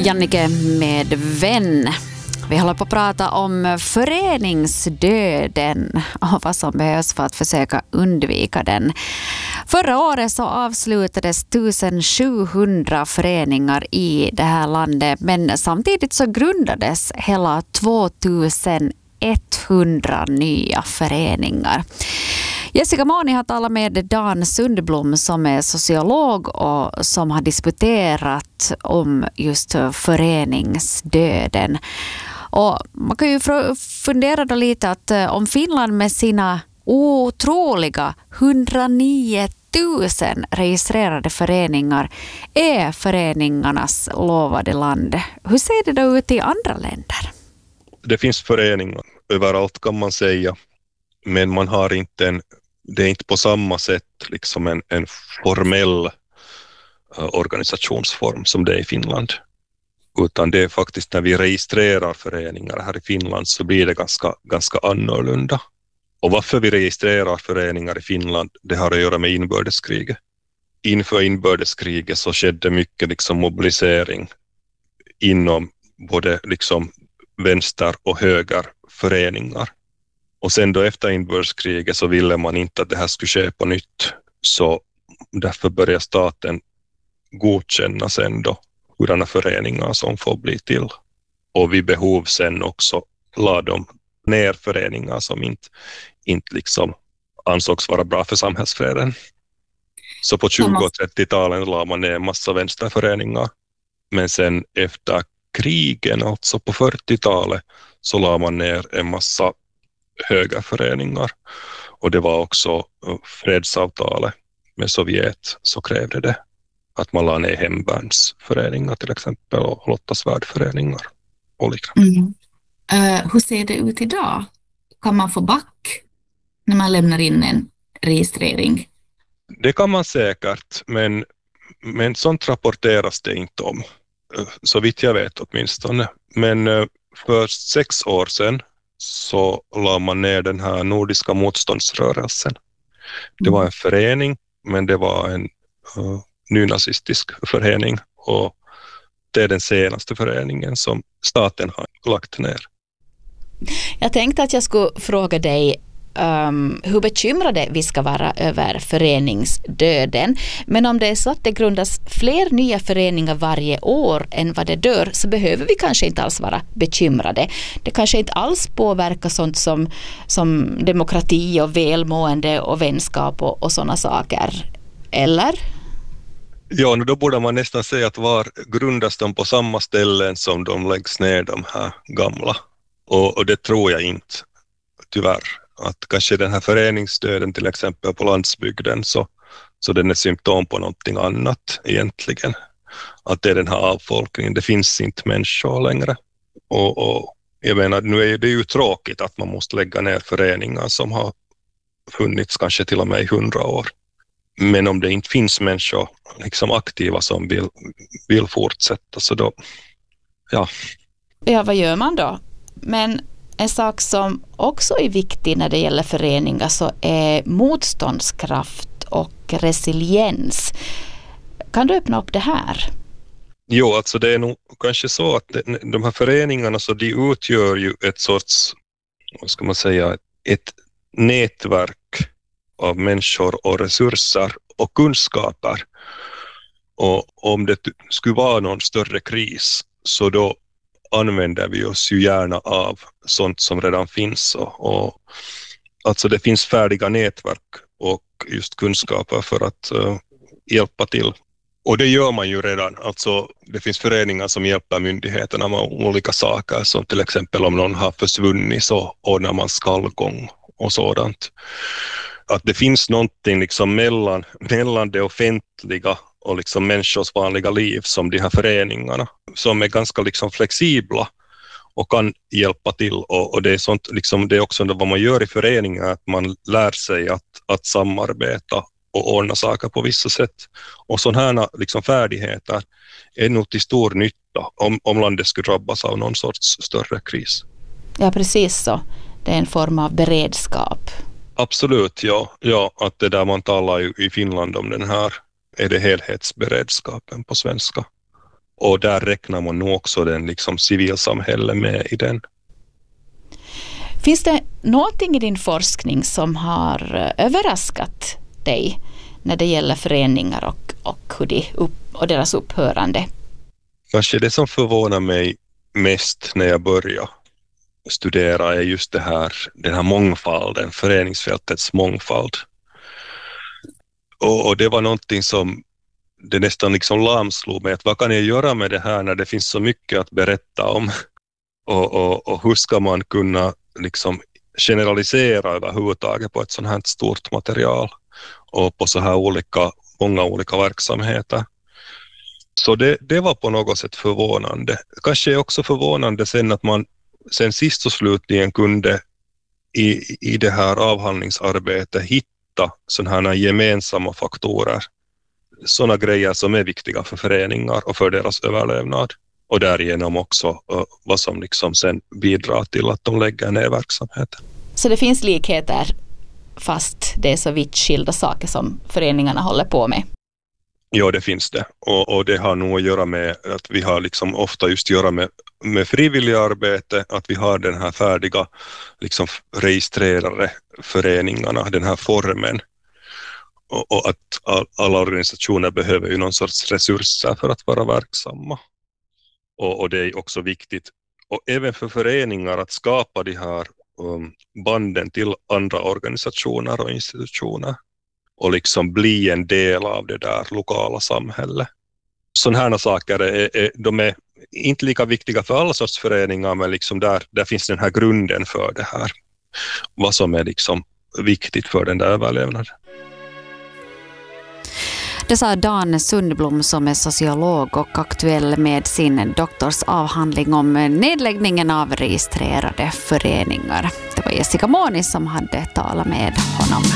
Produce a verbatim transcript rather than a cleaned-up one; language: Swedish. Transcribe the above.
Jannike med vän. Vi håller på att prata om föreningsdöden och vad som behövs för att försöka undvika den. Förra året så avslutades sjuttonhundra föreningar i det här landet, men samtidigt så grundades hela tvåtusenetthundra nya föreningar. Jessica Moni har talat med Dan Sundblom som är sociolog och som har disputerat om just föreningsdöden. Och man kan ju fundera då lite att om Finland med sina otroliga hundranio tusen registrerade föreningar är föreningarnas lovade land. Hur ser det då ut i andra länder? Det finns föreningar överallt kan man säga, men man har inte en, det är inte på samma sätt liksom en, en formell uh, organisationsform som det är i Finland. Utan det är faktiskt när vi registrerar föreningar här i Finland så blir det ganska, ganska annorlunda. Och varför vi registrerar föreningar i Finland, det har att göra med inbördeskriget. Inför inbördeskriget så skedde mycket liksom mobilisering inom både liksom vänster- och högerföreningar. Och sen då efter inbördeskriget så ville man inte att det här skulle ske på nytt. Så därför började staten godkänna sen då hurdana föreningar som får bli till. Och vid behov sen också la de ner föreningar som inte, inte liksom ansågs vara bra för samhällsfreden. Så på tjugo- och trettio-talen la man ner en massa vänsterföreningar. Men sen efter krigen, alltså på fyrtiotalet, så la man ner en massa högerföreningar. Och det var också fredsavtalet med Sovjet så krävde det att man la ner hemvärnsföreningar till exempel och lottasvärdföreningar och liknande. Mm. Uh, hur ser det ut idag? Kan man få back när man lämnar in en registrering? Det kan man säkert, men, men sånt rapporteras det inte om. Så vitt jag vet åtminstone. Men uh, för sex år sedan så la man ner den här nordiska motståndsrörelsen. Det var en förening, men det var en uh, nynazistisk förening och det är den senaste föreningen som staten har lagt ner. Jag tänkte att jag skulle fråga dig um, hur bekymrade vi ska vara över föreningsdöden. Men om det är så att det grundas fler nya föreningar varje år än vad det dör så behöver vi kanske inte alls vara bekymrade. Det kanske inte alls påverkar sånt som, som demokrati och välmående och vänskap och, och sådana saker. Eller? Ja, då borde man nästan säga att var grundas de på samma ställen som de läggs ner, de här gamla. Och, och det tror jag inte, tyvärr. Att kanske den här föreningsdöden till exempel på landsbygden så, så den är symptom på någonting annat egentligen. Att det är den här avfolkningen, det finns inte människor längre. Och, och jag menar, nu är det ju tråkigt att man måste lägga ner föreningar som har funnits kanske till och med i hundra år. Men om det inte finns människor liksom aktiva som vill, vill fortsätta så då, ja. Ja, vad gör man då? Men en sak som också är viktig när det gäller föreningar så är motståndskraft och resiliens. Kan du öppna upp det här? Jo, alltså det är nog kanske så att de här föreningarna så de utgör ju ett sorts, vad ska man säga, ett nätverk av människor och resurser och kunskaper. Och om det skulle vara någon större kris så då använder vi oss ju gärna av sånt som redan finns. Och, och, alltså det finns färdiga nätverk och just kunskaper för att uh, hjälpa till. Och det gör man ju redan. Alltså det finns föreningar som hjälper myndigheterna med olika saker som till exempel om någon har försvunnit så ordnar man skallgång och sådant. Att det finns någonting liksom mellan, mellan det offentliga och liksom människors vanliga liv som de här föreningarna som är ganska liksom flexibla och kan hjälpa till. Och, och det är sånt liksom, det är också vad man gör i föreningar att man lär sig att, att samarbeta och ordna saker på vissa sätt. Och sådana här liksom färdigheter är nog till stor nytta om, om landet skulle drabbas av någon sorts större kris. Ja, precis så. Det är en form av beredskap. Absolut, ja. Ja, att det där man talar ju i Finland om den här, är det helhetsberedskapen på svenska. Och där räknar man nog också den liksom civilsamhälle med i den. Finns det någonting i din forskning som har överraskat dig när det gäller föreningar och, och, hur de upp, och deras upphörande? Kanske det som förvånar mig mest när jag börjar studera är just det här, den här mångfalden, föreningsfältets mångfald. Och, och det var någonting som det nästan liksom lamslog mig, att vad kan jag göra med det här när det finns så mycket att berätta om? Och, och, och hur ska man kunna liksom generalisera överhuvudtaget på ett sådant här stort material och på så här olika, många olika verksamheter. Så det, det var på något sätt förvånande. Kanske också förvånande sen att man sen sist och slutligen kunde i, i det här avhandlingsarbetet hitta sådana här gemensamma faktorer. Sådana grejer som är viktiga för föreningar och för deras överlevnad. Och därigenom också uh, vad som liksom sen bidrar till att de lägger ner verksamheten. Så det finns likheter fast det är så vitt skilda saker som föreningarna håller på med? Ja, det finns det. Och, och det har nog att göra med att vi har liksom ofta just göra med, med frivilliga arbete, att vi har den här färdiga liksom registrerade föreningarna, den här formen. Och, och att all, alla organisationer behöver ju någon sorts resurser för att vara verksamma. Och, och det är också viktigt, och även för föreningar, att skapa de här um, banden till andra organisationer och institutioner. Och liksom bli en del av det där lokala samhället. Sådana här saker är, är, de är inte lika viktiga för alla sorts föreningar, men liksom där, där finns den här grunden för det här. Vad som är liksom viktigt för den där överlevnaden. Det sa Dan Sundblom som är sociolog och aktuell med sin doktorsavhandling om nedläggningen av registrerade föreningar. Det var Jessica Måni som hade talat med honom.